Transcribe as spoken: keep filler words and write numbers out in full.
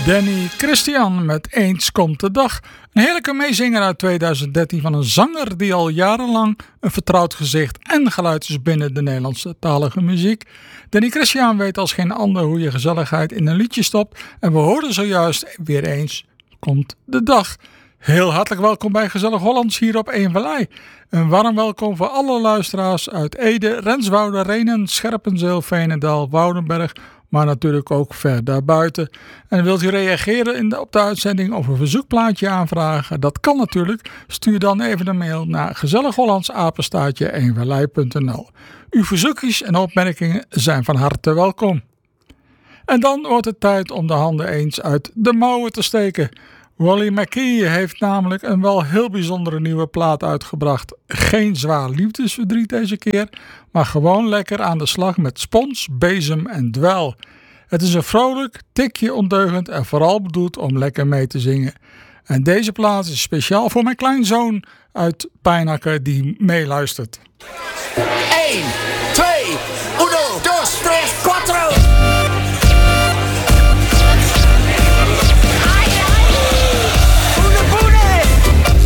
Danny Christian met Eens komt de dag. Een heerlijke meezinger uit tweeduizend dertien van een zanger die al jarenlang een vertrouwd gezicht en geluid is binnen de Nederlandse talige muziek. Danny Christian weet als geen ander hoe je gezelligheid in een liedje stopt. En we hoorden zojuist weer Eens komt de dag. Heel hartelijk welkom bij Gezellig Hollands hier op Eemvallei. Een warm welkom voor alle luisteraars uit Ede, Renswoude, Rhenen, Scherpenzeel, Veenendaal, Woudenberg, maar natuurlijk ook ver daarbuiten. En wilt u reageren in de, op de uitzending of een verzoekplaatje aanvragen? Dat kan natuurlijk. Stuur dan even een mail naar gezellighollandsapenstaartje eemvallei punt n l. Uw verzoekjes en opmerkingen zijn van harte welkom. En dan wordt het tijd om de handen eens uit de mouwen te steken. Wally McKee heeft namelijk een wel heel bijzondere nieuwe plaat uitgebracht. Geen zwaar liefdesverdriet deze keer, maar gewoon lekker aan de slag met spons, bezem en dweil. Het is een vrolijk, tikje ondeugend en vooral bedoeld om lekker mee te zingen. En deze plaat is speciaal voor mijn kleinzoon uit Pijnacker die meeluistert. één, twee, uno, dos, tres.